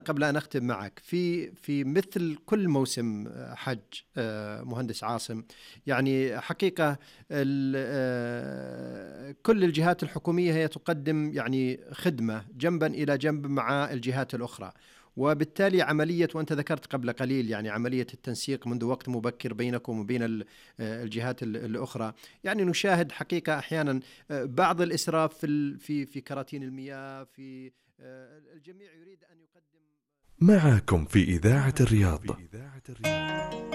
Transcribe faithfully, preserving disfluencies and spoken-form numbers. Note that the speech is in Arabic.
قبل أن أختم معك، في في مثل كل موسم حج مهندس عاصم، يعني حقيقة كل الجهات الحكومية هي تقدم يعني خدمة جنبا إلى جنب مع الجهات الأخرى، وبالتالي عملية، وأنت ذكرت قبل قليل يعني عملية التنسيق منذ وقت مبكر بينكم وبين الجهات الأخرى، يعني نشاهد حقيقة أحيانا بعض الإسراف في في في كراتين المياه، في الجميع يريد أن يقدم. معكم في إذاعة الرياض.